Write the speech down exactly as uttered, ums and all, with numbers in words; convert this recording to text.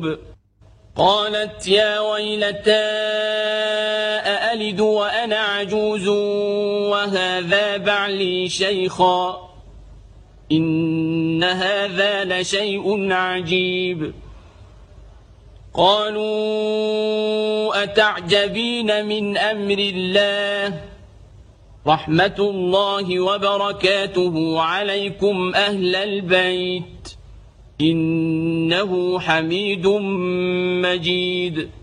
قالت يا ويلتى أألد وأنا عجوز وهذا بعلي شيخا إن هذا لشيء عجيب. قالوا أتعجبين من أمر الله رحمة الله وبركاته عليكم أهل البيت إنه حميد مجيد.